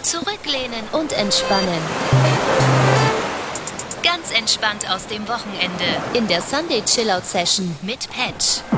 Zurücklehnen und entspannen. Ganz entspannt aus dem Wochenende. In der Sunday Chillout Session mit Patch.